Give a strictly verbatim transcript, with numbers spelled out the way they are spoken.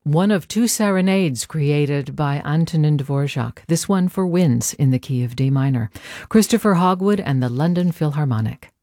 one of two serenades created by Antonin Dvorak, this one for winds in the key of D minor. Christopher Hogwood and the London Philharmonic.